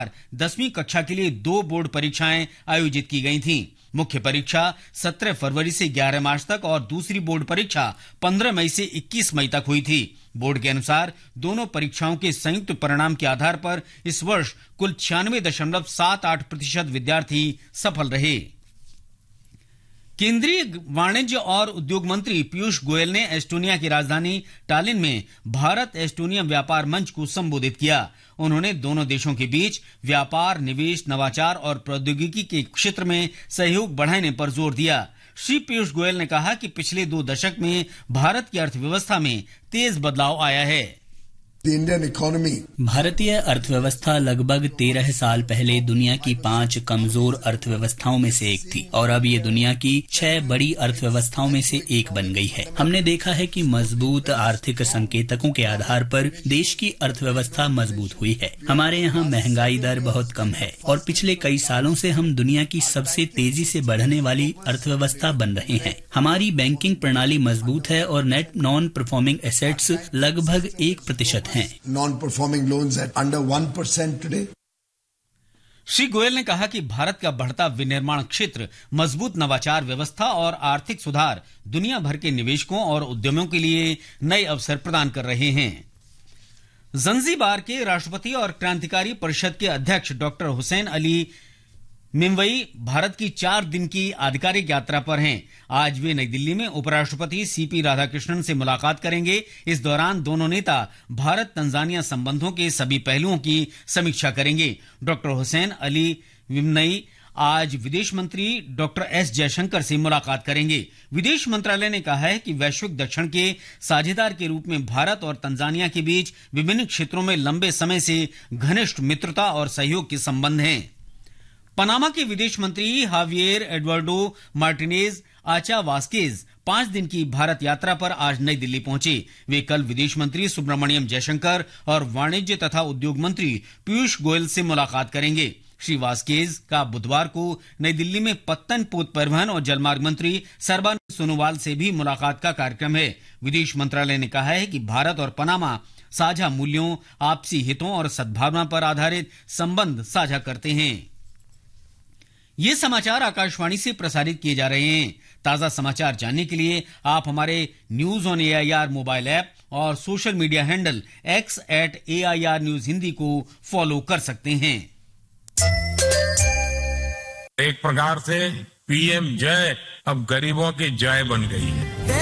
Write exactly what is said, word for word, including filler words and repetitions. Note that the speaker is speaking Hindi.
दसवीं कक्षा के लिए दो बोर्ड परीक्षाएं आयोजित की गई थीं। मुख्य परीक्षा सत्रह फरवरी से ग्यारह मार्च तक और दूसरी बोर्ड परीक्षा पंद्रह मई से इक्कीस मई तक हुई थी। बोर्ड के अनुसार दोनों परीक्षाओं के संयुक्त परिणाम के आधार पर इस वर्ष कुल छियानवे दशमलव सात आठ प्रतिशत विद्यार्थी सफल रहे। केंद्रीय वाणिज्य और उद्योग मंत्री पीयूष गोयल ने एस्टोनिया की राजधानी टालिन में भारत एस्टोनिया व्यापार मंच को संबोधित किया। उन्होंने दोनों देशों के बीच व्यापार, निवेश, नवाचार और प्रौद्योगिकी के क्षेत्र में सहयोग बढ़ाने पर जोर दिया। श्री पीयूष गोयल ने कहा कि पिछले दो दशक में भारत की अर्थव्यवस्था में तेज बदलाव आया है। भारतीय अर्थव्यवस्था लगभग तेरह साल पहले दुनिया की पांच कमजोर अर्थव्यवस्थाओं में से एक थी और अब ये दुनिया की छह बड़ी अर्थव्यवस्थाओं में से एक बन गई है। हमने देखा है कि मजबूत आर्थिक संकेतकों के आधार पर देश की अर्थव्यवस्था मजबूत हुई है। हमारे यहाँ महंगाई दर बहुत कम है और पिछले कई सालों से हम दुनिया की सबसे तेजी से बढ़ने वाली अर्थव्यवस्था बन रहे हैं। हमारी बैंकिंग प्रणाली मजबूत है और नेट नॉन परफॉर्मिंग एसेट्स लगभग एक प्रतिशत non performing loans eight under one percent today. Shri Goyal ने कहा कि भारत का बढ़ता विनिर्माण क्षेत्र, मजबूत नवाचार व्यवस्था और आर्थिक सुधार दुनिया भर के निवेशकों और उद्यमियों के लिए नए अवसर प्रदान कर रहे हैं। जंजीबार के राष्ट्रपति और क्रांतिकारी परिषद के अध्यक्ष डॉक्टर हुसैन अली मिमवई भारत की चार दिन की आधिकारिक यात्रा पर हैं। आज वे नई दिल्ली में उपराष्ट्रपति सीपी राधाकृष्णन से मुलाकात करेंगे। इस दौरान दोनों नेता भारत तंजानिया संबंधों के सभी पहलुओं की समीक्षा करेंगे। डॉक्टर हुसैन अली मिमवई आज विदेश मंत्री डॉक्टर एस जयशंकर से मुलाकात करेंगे। विदेश मंत्रालय ने कहा है कि वैश्विक दक्षिण के साझेदार के रूप में भारत और तंजानिया के बीच विभिन्न क्षेत्रों में लंबे समय से घनिष्ठ मित्रता और सहयोग के संबंध हैं। पनामा के विदेश मंत्री हावियर एडवर्डो मार्टिनेज आचा वास्केज पांच दिन की भारत यात्रा पर आज नई दिल्ली पहुंचे। वे कल विदेश मंत्री सुब्रमण्यम जयशंकर और वाणिज्य तथा उद्योग मंत्री पीयूष गोयल से मुलाकात करेंगे। श्री वास्केज का बुधवार को नई दिल्ली में पत्तन पोत परिवहन और जलमार्ग मंत्री सर्बानंद सोनोवाल से भी मुलाकात का कार्यक्रम है। विदेश मंत्रालय ने कहा है कि भारत और पनामा साझा मूल्यों, आपसी हितों और सद्भावना पर आधारित संबंध साझा करते हैं। ये समाचार आकाशवाणी से प्रसारित किए जा रहे हैं। ताजा समाचार जानने के लिए आप हमारे news on AIR mobile app और social media handle x eight AIR news Hindi को फॉलो कर सकते हैं। एक प्रकार से पीएम जय अब गरीबों की जय बन गई है।